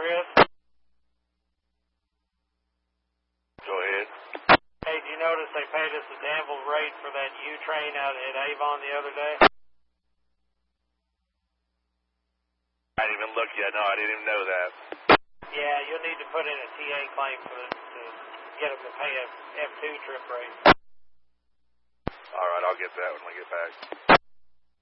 Chris? Go ahead. Hey, did you notice they paid us a Danville rate for that U-train out at Avon the other day? I didn't even look yet. No, I didn't even know that. Yeah, you'll need to put in a TA claim to get them to pay a F2 trip rate. All right, I'll get that when we get back.